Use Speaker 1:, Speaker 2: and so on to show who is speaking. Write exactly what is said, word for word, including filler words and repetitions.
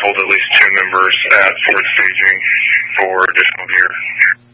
Speaker 1: hold at least two members at Fort Staging for additional gear.